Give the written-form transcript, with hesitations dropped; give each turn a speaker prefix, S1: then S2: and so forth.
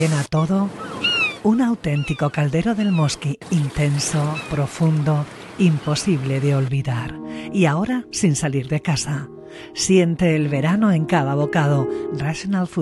S1: Llena todo un auténtico caldero del Mosqui, intenso, profundo, imposible de olvidar. Y ahora sin salir de casa. Siente el verano en cada bocado. Rational Food.